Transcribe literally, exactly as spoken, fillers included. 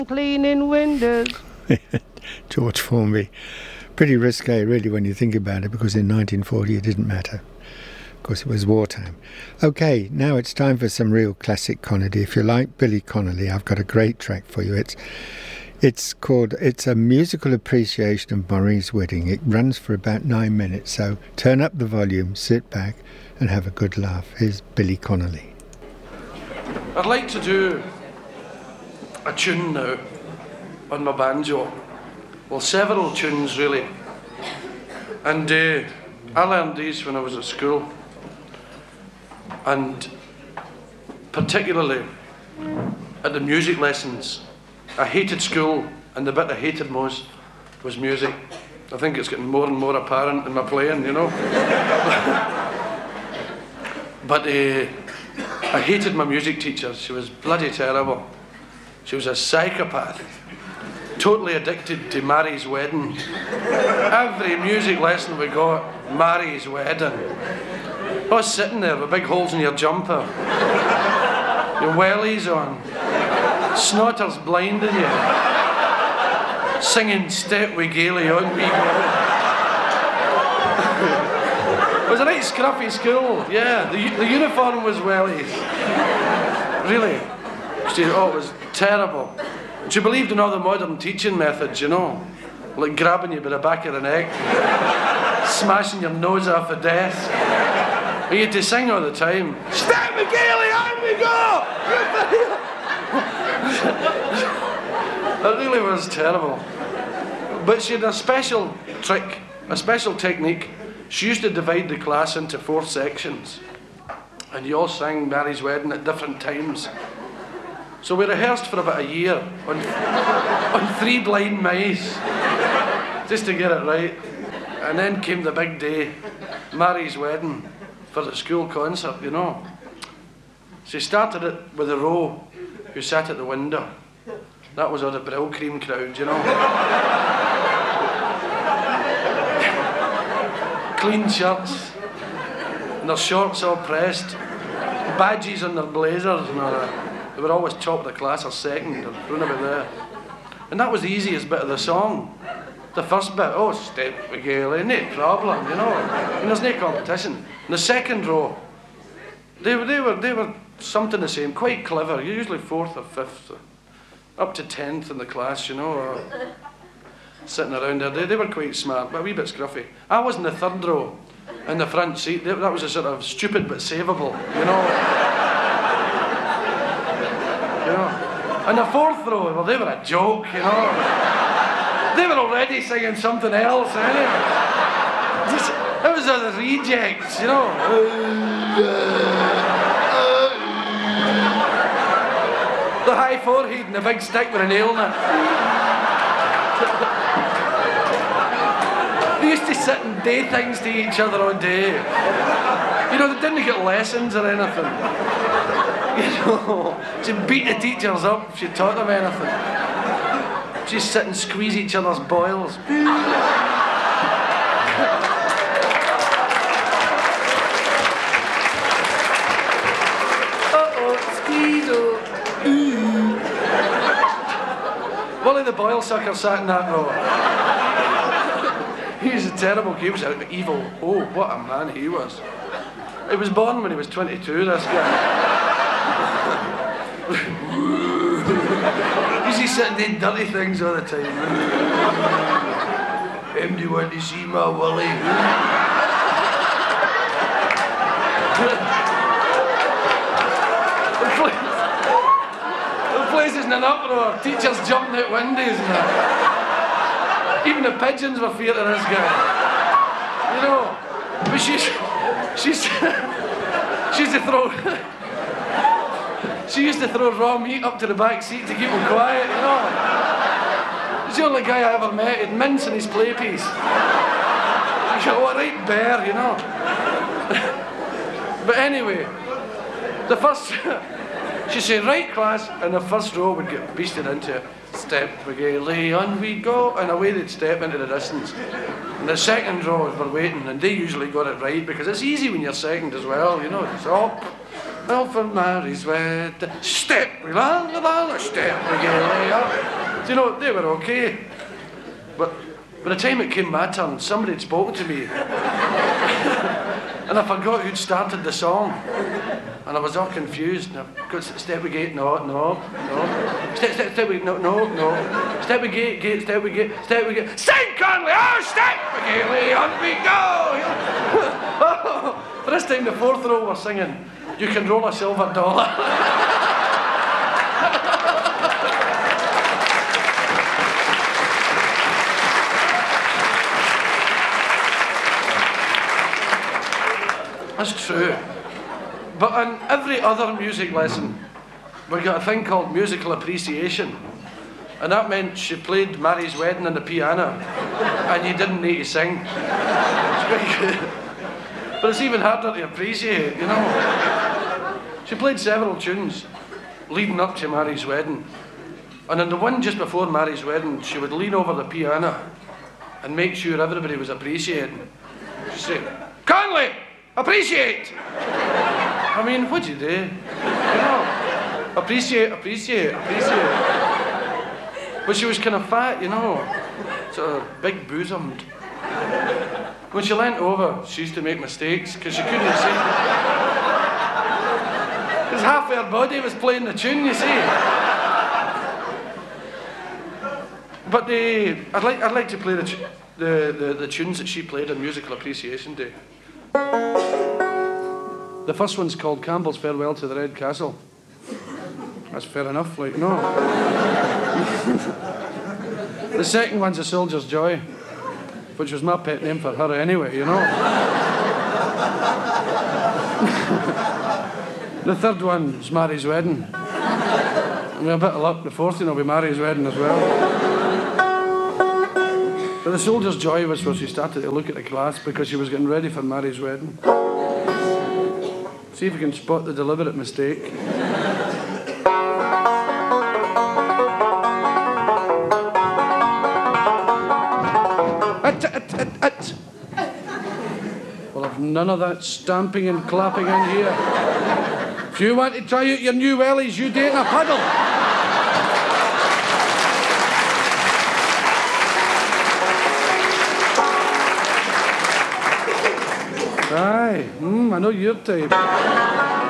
Cleaning windows. George Formby. Pretty risque, really, when you think about it, because in nineteen forty it didn't matter. Of course, it was wartime. Okay, now it's time for some real classic Connolly. If you like Billy Connolly, I've got a great track for you. It's it's called, it's a musical appreciation of Maureen's Wedding. It runs for about nine minutes, so turn up the volume, sit back, and have a good laugh. Here's Billy Connolly. I'd like to do a tune now on my banjo. Well, several tunes really. And uh, I learned these when I was at school. And particularly at the music lessons. I hated school, and the bit I hated most was music. I think it's getting more and more apparent in my playing, you know. But uh, I hated my music teacher. She was bloody terrible. She was a psychopath. Totally addicted to Mary's Wedding. Every music lesson we got, Mary's Wedding. I was sitting there with big holes in your jumper, your wellies on, snotters blinding you, singing Step with Gailey on me. It was a right scruffy school, yeah. The, the uniform was wellies. Really. She, oh, it was terrible. She believed in all the modern teaching methods, you know, like grabbing you by the back of the neck, smashing your nose off the desk. But you had to sing all the time. Step with Gailey, on we go! It really was terrible. But she had a special trick, a special technique. She used to divide the class into four sections, and you all sang Mary's Wedding at different times. So we rehearsed for about a year on, on three blind mice, just to get it right. And then came the big day, Mary's Wedding, for the school concert, you know. She started it with a row who sat at the window. That was all the Brill Cream crowd, you know. Clean shirts, and their shorts all pressed, badges on their blazers and all that. They were always top of the class or second, or running about there. And that was the easiest bit of the song. The first bit, oh, Step with Gailey, no problem, you know. And there's no competition. And the second row, they were, they were, they were something the same, quite clever. You're usually fourth or fifth, up to tenth in the class, you know, or sitting around there. They, they were quite smart, but a wee bit scruffy. I was in the third row, in the front seat. That was a sort of stupid but savable, you know. You know. And the fourth row, well, they were a joke, you know. They were already singing something else, anyway. Just, it was the rejects, you know. The high forehead and the big stick with a nail in it. They used to sit and do things to each other all day. You know, they didn't get lessons or anything. You know, she'd beat the teachers up if she taught them anything. She'd sit and squeeze each other's boils. Uh-oh, squeeze-o. Wally the Boil Sucker sat in that row. He was a terrible, he was an evil, oh, what a man he was. He was born when he was twenty-two, this guy. He's just sitting doing dirty things all the time. Em, do you want to see my Willie? The place is in an uproar. Teachers jumping out windows and that. Even the pigeons were feared of this guy. You know, but she's, she's, she used to throw, she used to throw raw meat up to the back seat to keep him quiet, you know. He's the only guy I ever met, he'd mince in his play piece. He's a right bear, you know. But anyway, the first, she said, right class, and the first row would get beasted into it. Step with Gailey, on we go, and away they'd step into the distance. And the second rows were waiting, and they usually got it right, because it's easy when you're second as well, you know. It's up, well for Mary's wedding, step with la la la, step with Gailey, up. you know, they were okay. But by the time it came my turn, somebody had spoken to me. And I forgot who'd started the song. And I was all confused. And I got step with gate, no, no, no. Step, step, step with, no, no, no. Step with gate, gate, step with gate, step with gate. Sing, Conley! Oh, step with gate, Lee, on we go! For this time, the fourth row were singing, You Can Roll a Silver Dollar. That's true. But in every other music lesson, we got a thing called musical appreciation. And that meant she played Mary's Wedding on the piano, and you didn't need to sing. It's very good. But it's even harder to appreciate, you know. She played several tunes leading up to Mary's Wedding. And in the one just before Mary's Wedding, she would lean over the piano and make sure everybody was appreciating. She'd say, Conley! Appreciate! I mean, what'd you do? You know, appreciate, appreciate, appreciate. But she was kind of fat, you know, sort of big bosomed. When she leant over, she used to make mistakes because she couldn't see. Because half her body was playing the tune, you see. But the, I'd like, I'd like to play the, the, the, the tunes that she played on Musical Appreciation Day. The first one's called Campbell's Farewell to the Red Castle. That's fair enough, like, no. The second one's A Soldier's Joy, which was my pet name for her anyway, you know. The third one's Mary's Wedding. I mean, a bit of luck, the fourth one will be Mary's Wedding as well. But The Soldier's Joy was where she started to look at the glass because she was getting ready for Mary's Wedding. See if you can spot the deliberate mistake. At, at, at, at. Well, I've none of that stamping and clapping in here. If you want to try out your new wellies, you do it in a puddle. Aye, mm, I know your type.